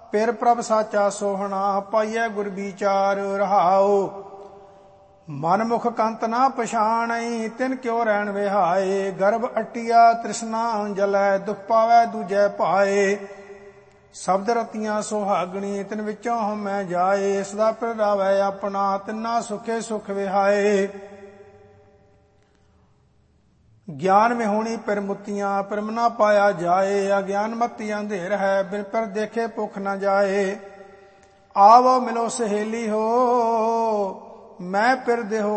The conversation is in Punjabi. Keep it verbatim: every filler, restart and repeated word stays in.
ਪਿਰ ਪ੍ਰਭ ਸਾਚਾ ਸੋਹਣਾ, ਪਾਈਐ ਗੁਰ ਵਿਚਾਰ ਰਹਾਉ। ਮਨ ਮੁਖ ਕੰਤ ਨਾ ਪਛਾਣਈ, ਤਿਨ ਕਿਉ ਰਹਿਣ ਵਿਹਾਏ। ਗਰਭ ਅਟਿਆ ਤ੍ਰਿਸ਼ਨਾ ਜਲੈ, ਦੁਖ ਪਾਵੈ ਦੂਜੈ ਭਾਏ। ਸ਼ਬਦ ਰਤੀਆਂ ਸੁਹਾਗਣੀ, ਤਿਨ ਵਿੱਚੋਂ ਹਉਮੈ ਜਾਏ। ਸਦਾ ਪ੍ਰਗਟਾਵੈ ਆਪਣਾ, ਤਿਨਾ ਸੁਖੇ ਸੁਖ ਵਿਹਾਏ। ਗਿਆਨ ਵਿਹੂਣੀ ਪਿਰ ਮੁਤੀਆਂ, ਪਿਰਮ ਨਾ ਪਾਇਆ ਜਾਏ। ਅਗਿਆਨ ਮਤੀ ਅੰਧੇਰ ਹੈ, ਬਿਨ ਪਰ ਦੇਖੇ ਭੁਖ ਨ ਜਾਏ। ਆਵੋ ਮਿਲੋ ਸਹੇਲੀ ਹੋ, ਮੈਂ ਪਿਰ ਦੇਹੋ